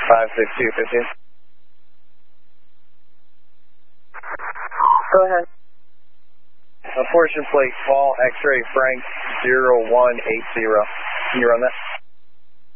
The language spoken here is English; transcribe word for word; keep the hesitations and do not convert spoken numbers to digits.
five six two fifteen. Go ahead. A portion plate, fall X-ray Frank zero one eight zero. Can you run that?